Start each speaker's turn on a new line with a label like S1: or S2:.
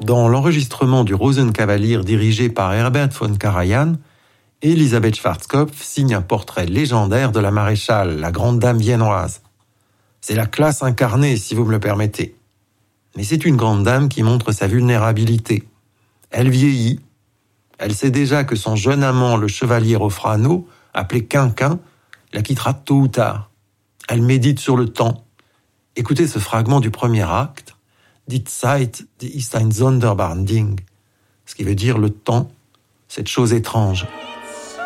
S1: Dans l'enregistrement du Rosenkavalier dirigé par Herbert von Karajan, Elisabeth Schwarzkopf signe un portrait légendaire de la maréchale, la grande dame viennoise. C'est la classe incarnée, si vous me le permettez. Mais c'est une grande dame qui montre sa vulnérabilité. Elle vieillit. Elle sait déjà que son jeune amant, le chevalier Rofrano, appelé Quinquin, la quittera tôt ou tard. Elle médite sur le temps. Écoutez ce fragment du premier acte. Die Zeit, die ist ein sonderbares Ding. Ce qui veut dire le temps, cette chose étrange.